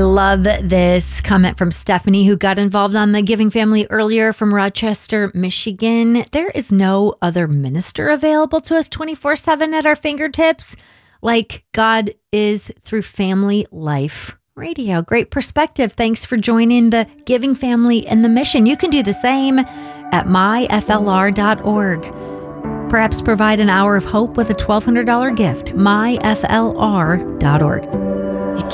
Love this comment from Stephanie, who got involved on the Giving Family earlier from Rochester, Michigan. There is no other minister available to us 24/7 at our fingertips like God is through Family Life Radio. Great perspective. Thanks for joining the Giving Family and the mission. You can do the same at myflr.org. Perhaps provide an hour of hope with a $1,200 gift. myflr.org.